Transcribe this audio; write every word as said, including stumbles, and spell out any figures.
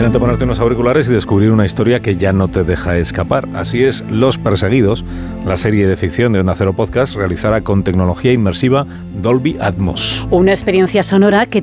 Imagínate ponerte unos auriculares y descubrir una historia que ya no te deja escapar. Así es Los Perseguidos, la serie de ficción de Onda Cero Podcast, realizada con tecnología inmersiva Dolby Atmos. Una experiencia sonora que